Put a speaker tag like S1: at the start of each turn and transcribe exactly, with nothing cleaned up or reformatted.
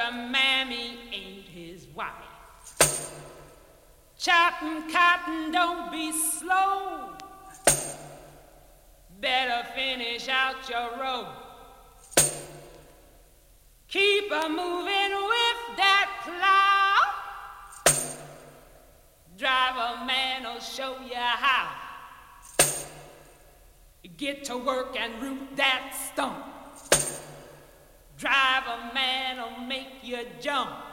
S1: a mammy ain't his wife. Chopping cotton, don't be slow. Better finish out your row. Keep a moving with that plow. Driver man'll show you how. Get to work and root that stump. Driver man'll make you jump.